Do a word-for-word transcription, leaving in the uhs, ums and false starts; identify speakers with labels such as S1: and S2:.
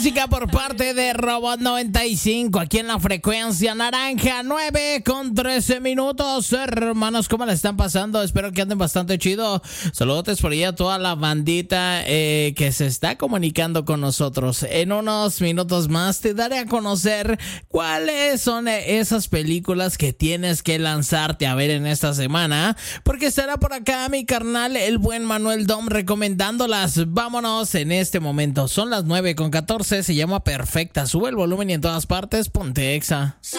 S1: música por parte de Robot noventa y cinco, aquí en la frecuencia naranja, nueve con trece minutos. Hermanos, ¿cómo la están pasando? Espero que anden bastante chido. Saludos por ahí a toda la bandita eh, que se está comunicando con nosotros. En unos minutos más te daré a conocer cuáles son esas películas que tienes que lanzarte a ver en esta semana, porque estará por acá mi carnal, el buen Manuel Dom, recomendándolas. Vámonos en este momento. Son las nueve con catorce, se llama Perfecta. Sube el volumen y en todas partes ponte Exa.
S2: So